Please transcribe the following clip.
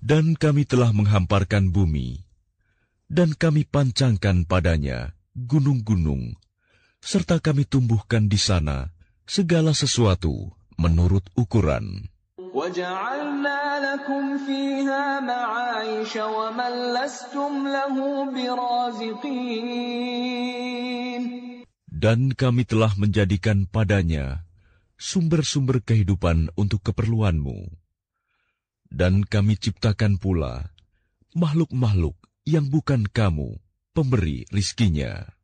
Dan kami telah menghamparkan bumi, dan kami pancangkan padanya gunung-gunung, serta kami tumbuhkan di sana segala sesuatu menurut ukuran. وَجَعَلْنَا لَكُمْ فِيهَا مَعَايِشَ وَمَن لَّسْتُمْ لَهُ بِرَازِقِينَ. Dan kami telah menjadikan padanya sumber-sumber kehidupan untuk keperluanmu. Dan kami ciptakan pula makhluk-makhluk yang bukan kamu pemberi rizkinya.